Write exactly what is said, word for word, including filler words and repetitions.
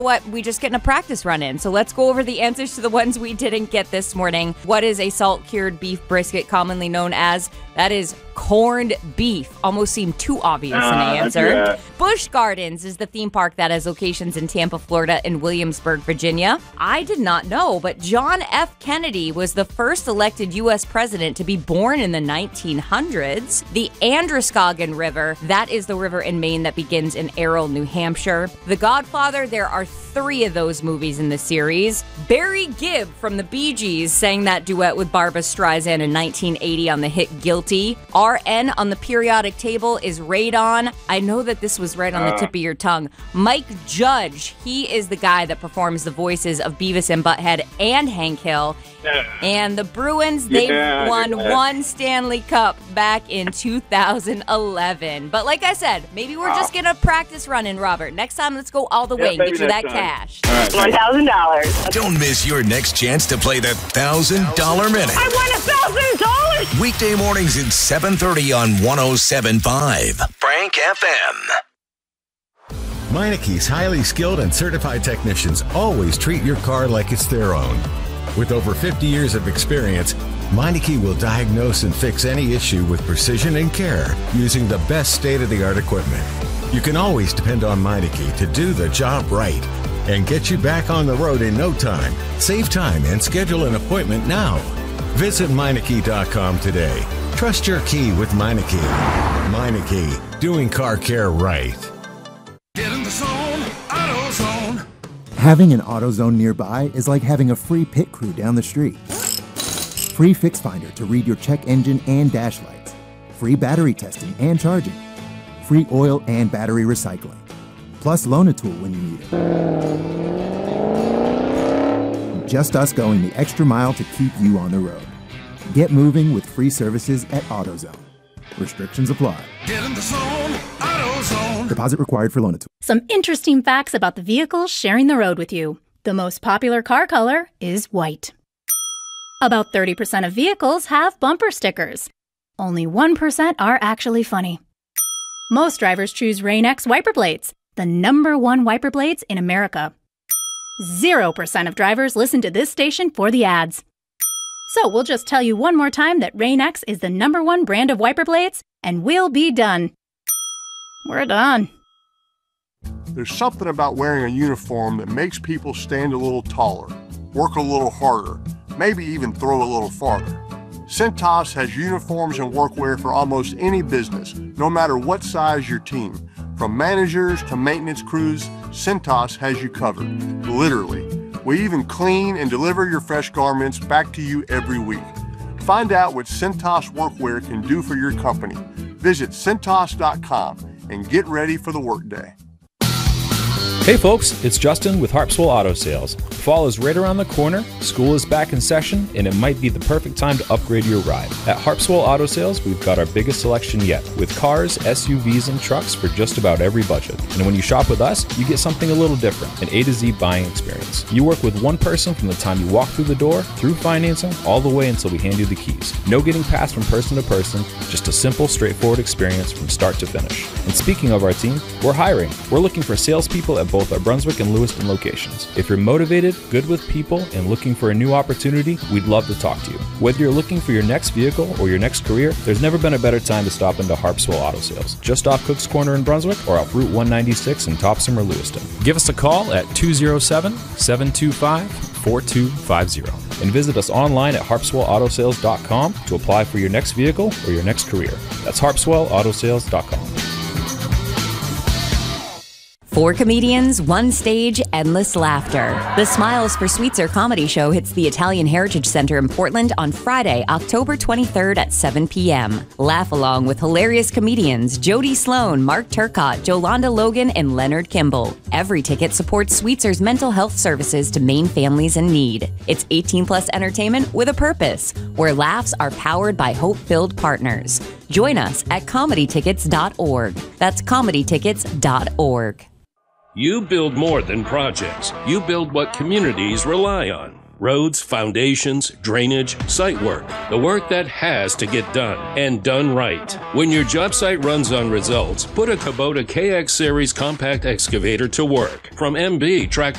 What? We just getting a practice run in. So let's go over the answers to the ones we didn't get this morning. What is a salt-cured beef brisket commonly known as? That is corned beef. Almost seemed too obvious uh, an answer. Yeah. Busch Gardens is the theme park that has locations in Tampa, Florida, and Williamsburg, Virginia. I did not know, but John F. Kennedy was the first elected U S president to be born in the nineteen hundreds. The Androscoggin River, that is the river in Maine that begins in Errol, New Hampshire. The Godfather, there are three of those movies in the series. Barry Gibb from the Bee Gees sang that duet with Barbra Streisand in nineteen eighty on the hit Guilty. R N on the periodic table is radon. I know that this was right on the tip of your tongue. Mike Judge, he is the guy that performs the voices of Beavis and Butthead and Hank Hill. And the Bruins, they yeah, won yeah. one Stanley Cup back in two thousand eleven. But like I said, maybe we're wow. just going to practice running, Robert. Next time, let's go all the yeah, way and get you that time. cash. Right, one thousand dollars. Don't miss your next chance to play the one thousand dollars Minute. I won one thousand dollars! Weekday mornings at seven thirty on one oh seven point five. Frank F M. Meineke's highly skilled and certified technicians always treat your car like it's their own. With over fifty years of experience, Meineke will diagnose and fix any issue with precision and care using the best state-of-the-art equipment. You can always depend on Meineke to do the job right and get you back on the road in no time. Save time and schedule an appointment now. Visit Meineke dot com today. Trust your key with Meineke. Meineke, doing car care right. Get in the zone, AutoZone. Having an AutoZone nearby is like having a free pit crew down the street. Free Fix Finder to read your check engine and dash lights. Free battery testing and charging. Free oil and battery recycling. Plus Loan-A-Tool when you need it. Just us going the extra mile to keep you on the road. Get moving with free services at AutoZone. Restrictions apply. Get in the zone, AutoZone. Deposit required for Loan-A-Tool. Some interesting facts about the vehicles sharing the road with you. The most popular car color is white. About thirty percent of vehicles have bumper stickers. Only one percent are actually funny. Most drivers choose Rain-X wiper blades, the number one wiper blades in America. Zero percent of drivers listen to this station for the ads. So we'll just tell you one more time that Rain-X is the number one brand of wiper blades, and we'll be done. We're done. There's something about wearing a uniform that makes people stand a little taller, work a little harder, maybe even throw a little farther. Cintas has uniforms and workwear for almost any business, no matter what size your team. From managers to maintenance crews, Cintas has you covered, literally. We even clean and deliver your fresh garments back to you every week. Find out what Cintas workwear can do for your company. Visit Cintas dot com and get ready for the workday. Hey folks, it's Justin with Harpswell Auto Sales. Fall is right around the corner, school is back in session, and it might be the perfect time to upgrade your ride. At Harpswell Auto Sales, we've got our biggest selection yet, with cars, S U Vs, and trucks for just about every budget. And when you shop with us, you get something a little different, an A to Z buying experience. You work with one person from the time you walk through the door, through financing, all the way until we hand you the keys. No getting passed from person to person, just a simple, straightforward experience from start to finish. And speaking of our team, we're hiring. We're looking for salespeople at both our Brunswick and Lewiston locations. If you're motivated, good with people, and looking for a new opportunity, we'd love to talk to you. Whether you're looking for your next vehicle or your next career, there's never been a better time to stop into Harpswell Auto Sales, just off Cook's Corner in Brunswick or off Route one ninety-six in Topsom or Lewiston. Give us a call at two oh seven, seven two five, four two five zero and visit us online at harpswell auto sales dot com to apply for your next vehicle or your next career. That's harpswell auto sales dot com. Four comedians, one stage, endless laughter. The Smiles for Sweetser comedy show hits the Italian Heritage Center in Portland on Friday, October twenty-third at seven p.m. Laugh along with hilarious comedians Jody Sloan, Mark Turcott, Jolanda Logan, and Leonard Kimball. Every ticket supports Sweetser's mental health services to Maine families in need. It's eighteen plus entertainment with a purpose, where laughs are powered by hope-filled partners. Join us at comedy tickets dot org. That's comedy tickets dot org. You build more than projects. You build what communities rely on. roads, foundations, drainage, site work. The work that has to get done, and done right. When your job site runs on results, put a Kubota K X Series compact excavator to work. From M B Tractor